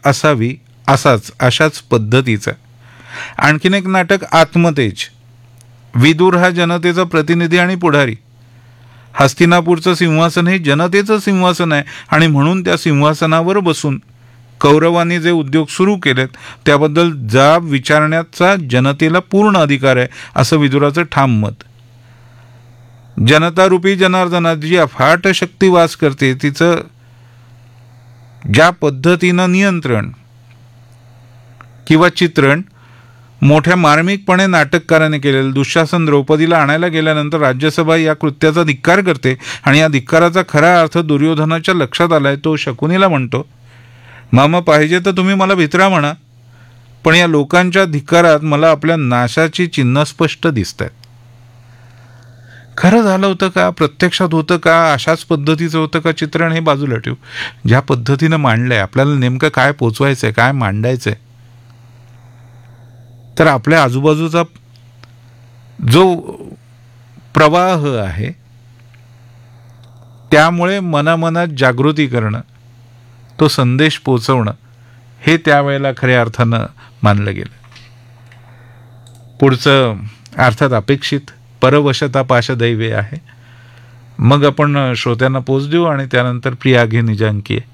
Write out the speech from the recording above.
असावी अशाच पद्धतीचं. आणखीन एक नाटक आत्मतेज. विदुर हा जनतेचा प्रतिनिधी आणि पुढारी. हस्तिनापूरचं सिंहासन हे जनतेचं सिंहासन आहे आणि म्हणून त्या सिंहासनावर बसून कौरवांनी जे उद्योग सुरू केलेत त्याबद्दल जाब विचारण्याचा जनतेला पूर्ण अधिकार आहे, असं विदुराचं ठाम मत. जनतारूपी जनार्दनात जी अफाट शक्ती वास करते, तिचं ज्या पद्धतीनं नियंत्रण किंवा चित्रण मोठ्या मार्मिकपणे नाटककाराने केलेलं. दुःशासन द्रौपदीला आणायला गेल्यानंतर राज्यसभा या कृत्याचा धिक्कार करते आणि या धिक्काराचा खरा अर्थ दुर्योधनाच्या लक्षात आलाय. तो शकुनीला म्हणतो, मामा पाहिजे तर तुम्ही मला भित्रा म्हणा, पण या लोकांच्या धिक्कारात मला आपल्या नाशाची चिन्ह स्पष्ट दिसत आहेत. खरं झालं होतं का, प्रत्यक्षात होतं का, अशाच पद्धतीचं होतं का चित्रण, हे बाजूला ठेवू. ज्या पद्धतीनं मांडलंय, आपल्याला नेमकं काय पोचवायचंय, काय मांडायचंय, तर आपल्या आजूबाजूचा जो प्रवाह आहे त्यामुळे मनामनात जागृती करणं, तो संदेश पोचवणं, हे त्यावेळेला खऱ्या अर्थानं मानलं गेलं. पुढचं अर्थात अपेक्षित परवशता पाशदैवे आहे. मग आपण श्रोत्यांना पोच देऊ आणि त्यानंतर प्रिया घे निजांकी